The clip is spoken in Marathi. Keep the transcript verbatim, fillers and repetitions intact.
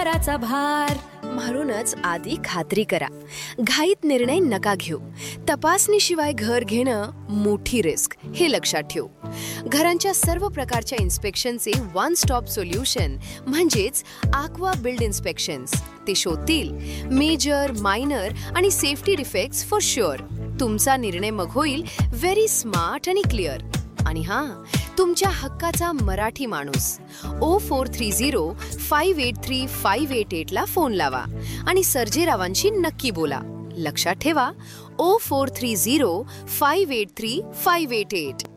कराचा भार. म्हणूनच आधी खात्री करा. घाईत निर्णय नका घेऊ. तपासणीशिवाय घर घेणं मोठी रिस्क, हे लक्षात ठेवू. घरांच्या सर्व प्रकारच्या इन्स्पेक्शनचे वन स्टॉप सोल्युशन म्हणजेच आक्वा बिल्ड इन्स्पेक्शन्स. ते शोधतील मेजर, मायनर आणि सेफ्टी डिफेक्ट्स फॉर शुअर. तुमचा निर्णय मग होईल व्हेरी स्मार्ट आणि क्लिअर. आणि हां, तुमच्या हक्काचा मराठी माणूस O four three zero five eight three five eight eight ला फोन लावा आणि सर्जेरावांशी नक्की बोला. लक्षात ठेवा, O four three zero five eight three five eight eight.